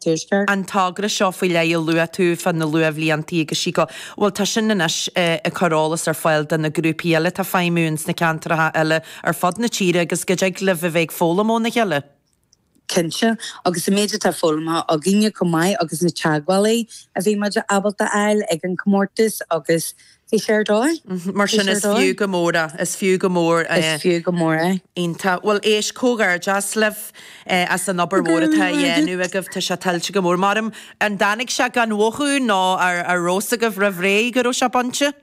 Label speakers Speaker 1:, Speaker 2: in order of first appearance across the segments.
Speaker 1: tuisgur.
Speaker 2: An tágra seo faoi le lua tú fan na luah líontí agus sí go bhfuil tá sin inis a chorálas ar fáil den na grúpi eile tá feimúns na cantratha eile ar fad na tíre agus go ag le bheith fólamó na heile.
Speaker 1: Kinse agus a méidir tá fólma a ginne comai agus na teagwalaí a bhí maidir abalta eil ag an commórtas agus bhí sé dói.
Speaker 2: Mar sin is fiú go móra, is fiú go mór.
Speaker 1: Is fiú go mór,
Speaker 2: Ínta, well éis cógar just leh as an obair móra tá dhéanú agah tá se tiltte go mór. Marm an danig se gan wochu ná ar rósa go bhré go se bonse?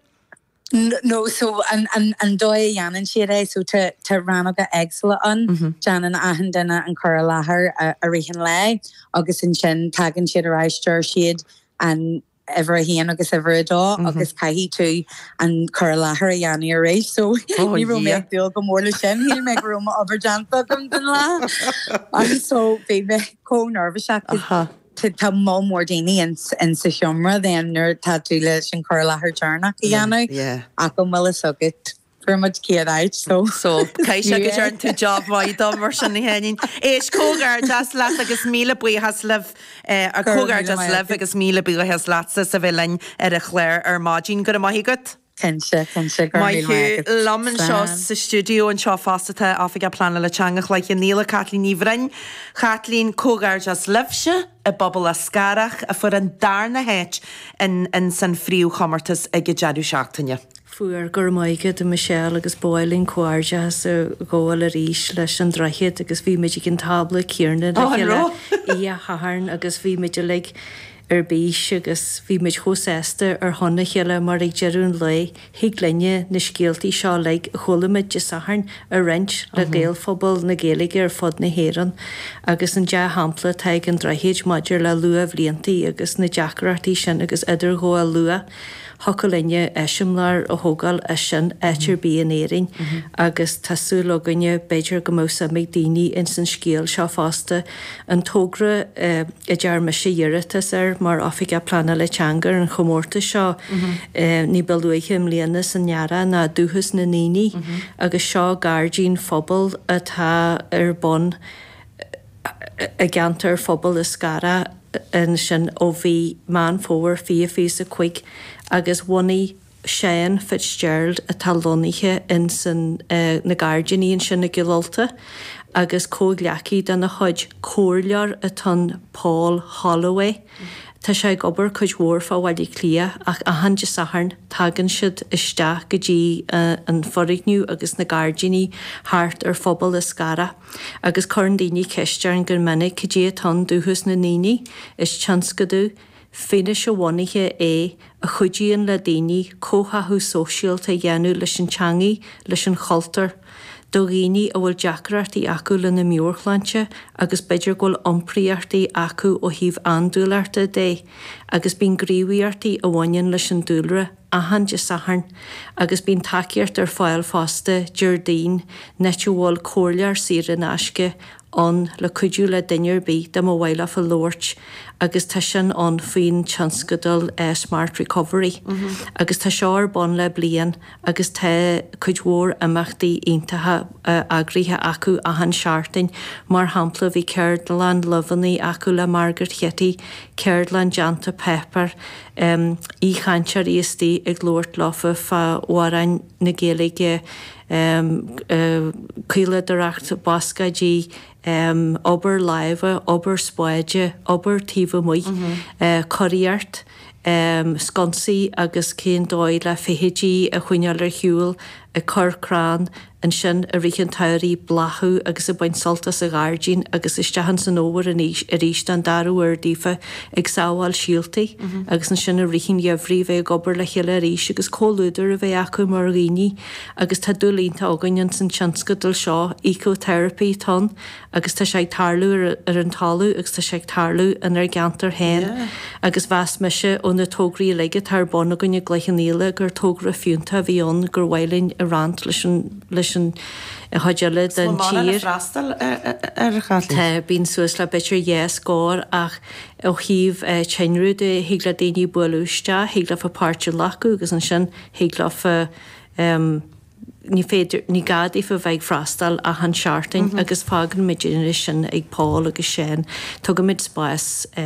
Speaker 1: No, so an dói Janan siad so te ranaga egsla an Janan ahan duna an chur láthair a rihan le agus in sin tagan siad a ráistir siad an ever a hían agus ever a dó agus caihí tú an chur láthair a dhéanú a rééis so ní ro me deal go mór le sin hí me rom overjanta gom den lá agus so bhí me có nervous tá má mór daoine in sa siomra den nuair tá tú leis an chur láthair tearnach a dhéanú a go mula sogad much céad so
Speaker 2: cai se go tearn tú job maidá mar sin na hénin. Éis cógar just leat agus míle buí has leh a cógar just leh agus míle buí has lása sa bhlein ar a chléir ar mádín go a maithigad.
Speaker 1: Kense
Speaker 2: Mai lammen seo sa studio an seo fástatá áfik plana le teangach le Níla Catlín Níhrein. Catlín cógar just lefse a bobbal a scarach a fur an darna héit in san fríú chamartas ag deadú seachtainne.
Speaker 3: Fuair gur maige de Michelle agus Boiling cuairde sa ggóil a ríis leis an drachiad agus bhí meidir gin tabla cíarna í a haharn agus bhí meidir le ar bís agus bhí meid chóséasta ar honna chéile mar ag dearún le hiag lenne na scéaltaí seo le cholamid de saharn a rint le géalphobal na géalaige ar fod na héran agus an de hampla teag an drahéid maidir le lua bhlíontaí agus na deacratí sin agus idir ggó a lua Hoca linne eisiimlar a hógal sin éitir bí an éirin agus tasú loganne beidir go mósa méid daoine in san scéal seo fásta an tógra i dear me sé dhéiritas ar mar áfik plana le teangar an chomórta seo ní beluigim léana san neara na dúchas na níní agus seo gardín phobal atá ar bon a gantar phobal is scara in sin ó bhí man fór fi a chuig agus bhaí Shane Fitzgerald a talónithe in san na Guardianíon sin na Gilalta agus cógleací den na chuid cóirlear a tan Paul Holloway. Tá sé gobar chuid mhórfa bhhailí clia ach a hanide saharn tagan siad isteach go dtí an forigniú agus na Guardianí thart ar phobal is scara agus chun daoine ceistear an gur minic go dtí tan dúchas na níní is chans go dú féine se bhainithe a chuidíonn le daoine cóthathú sóisialta dhéanú leis an teangaí leis an choltar. Do rií a bhfuil deacratí acu le na miúrchlanse agus beidir ghfuil ompraíartaí acu ó híomh andúlarta dé, agus bín gríomhaíartaí a bhaineann leis an dúlra a hanide saharn, agus bín takeíart ar fáil fásta Jardín netú bhil cóirlear sir in asce an le cuidiú le duinear bí de mo bhhaile a lóirt agus tá sin an faoin tionscadal Smart Recovery agus tá seo ar bon le blian agus tá cuidhór amachtaí iontathe agríthe acu a han seaartain mar hampla bhí Cairdelan Lovaní acu le Margaret Getty, Cairdelan Janta Pepper í chaintear íostí ag glóirt lofa fa órain na Gaeilge Cuile Daracht Boscaidí obair laive, obair spáide, obair tíomh muoi, choíart, sconsaí agus cén dóid le fihidí a chuineal ar hiúil a chorcrán an sin a richen tairí blathú agus a bain soltas a Guardian agus istehan san óhar a ríist an darú ar dífa ag sáháil síaltaí agus an sin a richen jefhrí bheith gobar le chéile ríis agus cóúidir a bheith acu mar rií agus tá dúlínta ágainn san tionscadal seo ecotherapy tán agus tá sé tarlú ar an talú agus tá sé tarlú in ar gantar hen agus bheas meise ó na tógraí leige tar bon aganne gleichanníile gur tógra fiúnta bhíon gur bhhailinn a rant leis an hodgeile den tír. Tá bín suas le bitir scór ach ó híomh teinrú de hiagla daoine buúiste, hiagla fa páirte lacu agus an sin hiagla fa ní féidir ní gadaí fa bheith freastal a han seaartain agus fágan mid sin ag Paul agus sin tu go mid spáis